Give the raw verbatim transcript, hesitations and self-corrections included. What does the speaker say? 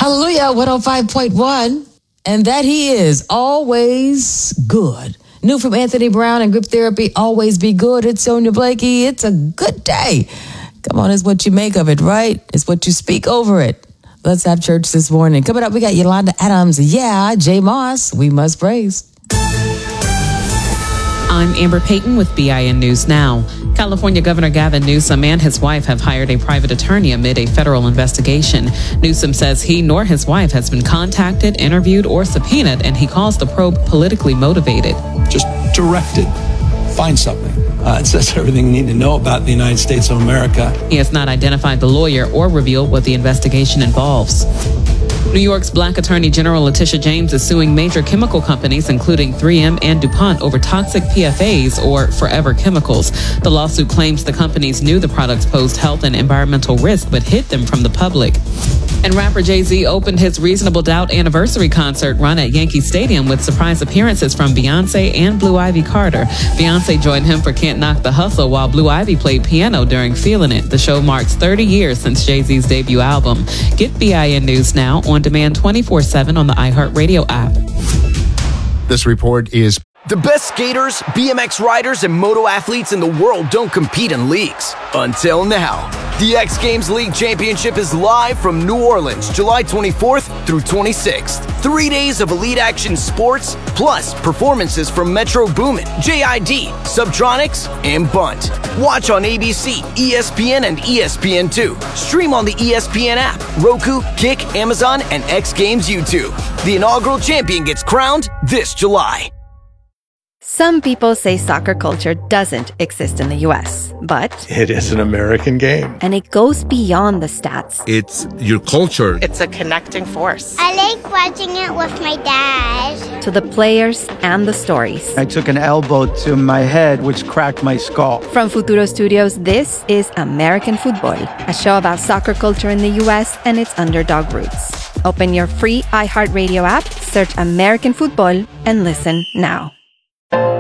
Hallelujah, one oh five point one. And that he is always good. New from Anthony Brown and Grip Therapy, Always Be Good. It's Sonia Blakey. It's a good day. Come on, it's what you make of it, right? It's what you speak over it. Let's have church this morning. Coming up, we got Yolanda Adams. Yeah, Jay Moss. We must praise. I'm Amber Payton with B I N News Now. California Governor Gavin Newsom and his wife have hired a private attorney amid a federal investigation. Newsom says he nor his wife has been contacted, interviewed, or subpoenaed, and he calls the probe politically motivated. Just directed. Find something. Uh, it says everything you need to know about the United States of America. He has not identified the lawyer or revealed what the investigation involves. New York's Black Attorney General Letitia James is suing major chemical companies, including three M and DuPont, over toxic P F As, or forever chemicals. The lawsuit claims the companies knew the products posed health and environmental risk, but hid them from the public. And rapper Jay-Z opened his Reasonable Doubt anniversary concert run at Yankee Stadium with surprise appearances from Beyonce and Blue Ivy Carter. Beyonce joined him for Can't Knock the Hustle, while Blue Ivy played piano during Feelin' It. The show marks thirty years since Jay-Z's debut album. Get B I N News Now on demand twenty-four seven on the iHeartRadio app. This report is... The best skaters, B M X riders, and moto athletes in the world don't compete in leagues. Until now. The X Games League Championship is live from New Orleans, July twenty-fourth through twenty-sixth. Three days of elite action sports, plus performances from Metro Boomin, J I D, Subtronics, and Bunt. Watch on A B C, E S P N, and E S P N two. Stream on the E S P N app, Roku, Kick, Amazon, and X Games YouTube. The inaugural champion gets crowned this July. Some people say soccer culture doesn't exist in the U S, but it is an American game. And it goes beyond the stats. It's your culture. It's a connecting force. I like watching it with my dad. To the players and the stories. I took an elbow to my head, which cracked my skull. From Futuro Studios, this is American Football, a show about soccer culture in the U S and its underdog roots. Open your free iHeartRadio app, search American Football, and listen now.